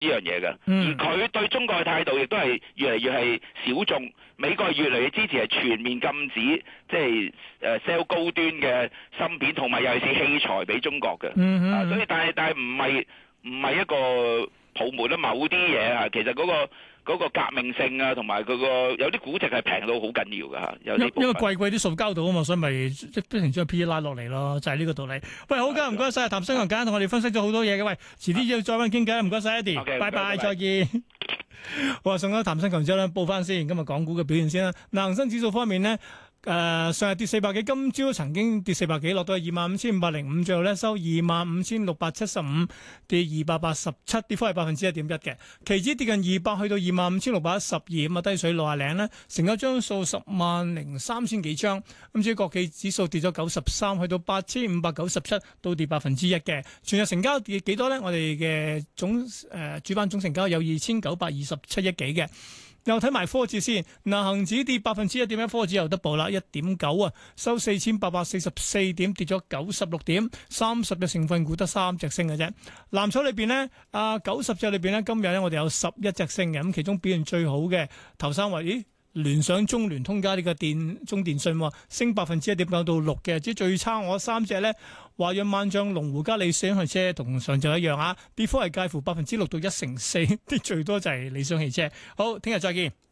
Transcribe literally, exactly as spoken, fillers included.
呢樣嘢嘅， 嗯而佢對中國嘅態度亦都係越嚟越係小眾，美國係越嚟越支持係全面禁止，即係誒 sell 高端嘅芯片，同埋尤其是器材俾中國嘅。 嗯嗯啊，所以但係但係唔係唔係一個泡沫啦，某啲嘢啊，其實嗰個嗰個革命性啊，同埋佢個有啲估值係平到好緊要㗎嚇，有啲部因因為分貴貴啲塑膠度啊嘛，所以咪即係不停將 P E 拉落嚟咯，就係、是、呢個道理。喂，好嘅，唔該晒，譚新強簡單同我哋分析咗好多嘢嘅。喂，遲啲要再揾傾偈，唔該晒 Eddie， OK， 拜拜， 拜拜再見。好啊，送咗譚新強之後咧，報翻先，今日港股嘅表現先啦。嗱，恒生指數方面呢。誒、呃，上日跌四百幾，今朝曾經跌四百幾，落到二萬五千五百零五，最後咧收二萬五千六百七十五，跌二百八十七，跌幅係百分之一點一嘅。期指跌近二百，去到二萬五千六百一十二，咁啊低水六廿零咧，成交張數十萬零三千幾張。咁至於國企指數跌咗九十三，去到八千五百九十七，都跌百分之一嘅。全日成交跌幾多咧？我哋嘅總誒、呃、主板總成交有二千九百二十七億幾嘅。又睇埋科指先，嗱，恒指跌百分之一點一，科指又得報啦，一點九啊，收四千八百四十四點，跌咗九十六點，三十隻成分股得三隻升嘅啫。藍籌裏邊呢，啊九十隻裏邊呢，今日呢，我哋有十一隻升嘅，咁其中表現最好嘅頭三位，咦？聯想、中聯通加呢個電中電信升百分之一點九到六嘅，即係最差我三隻咧，華潤萬象、龍湖加理想汽車同上晝一樣啊，跌幅係介乎百分之六到一成四，跌最多就係理想汽車。好，聽日再見。